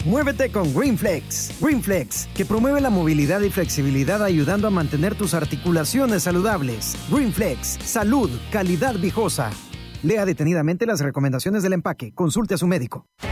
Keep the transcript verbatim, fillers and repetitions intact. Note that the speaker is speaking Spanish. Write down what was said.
Muévete con GreenFlex. GreenFlex, que promueve la movilidad y flexibilidad ayudando a mantener tus articulaciones saludables. GreenFlex, salud, calidad viejosa. Lea detenidamente las recomendaciones del empaque. Consulte a su médico.